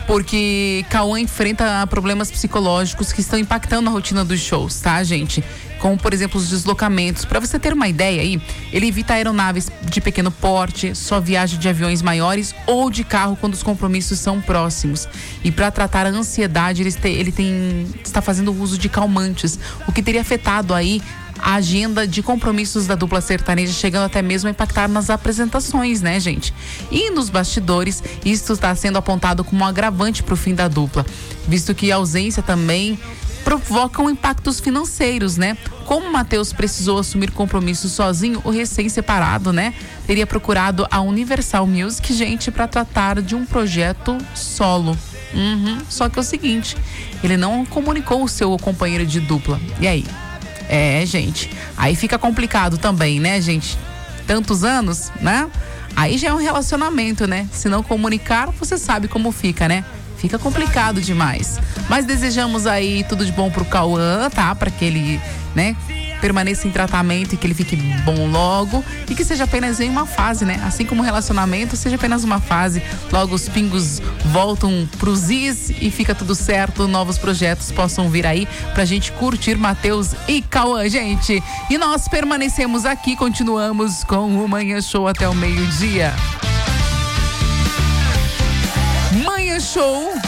porque Cauã enfrenta problemas psicológicos que estão impactando a rotina dos shows, tá, gente? Como, por exemplo, os deslocamentos. Para você ter uma ideia aí, ele evita aeronaves de pequeno porte, só viaja de aviões maiores ou de carro quando os compromissos são próximos. E para tratar a ansiedade, ele está fazendo uso de calmantes, o que teria afetado aí a agenda de compromissos da dupla sertaneja, chegando até mesmo a impactar nas apresentações, né, gente? E nos bastidores, isso está sendo apontado como um agravante para o fim da dupla, visto que a ausência também provocam impactos financeiros, né? Como o Matheus precisou assumir compromissos sozinho, o recém-separado, né, teria procurado a Universal Music, gente, para tratar de um projeto solo. Só que é o seguinte, ele não comunicou o seu companheiro de dupla. E aí? Gente, aí fica complicado também, né, gente? Tantos anos, né? Aí já é um relacionamento, né? Se não comunicar, você sabe como fica, né? Fica complicado demais. Mas desejamos aí tudo de bom pro Cauã, tá? Para que ele, né, permaneça em tratamento e que ele fique bom logo. E que seja apenas em uma fase, né? Assim como o relacionamento, seja apenas uma fase. Logo os pingos voltam pros is e fica tudo certo. Novos projetos possam vir aí pra gente curtir Matheus e Cauã, gente. E nós permanecemos aqui, continuamos com o Manhã Show até o meio-dia. Manhã Show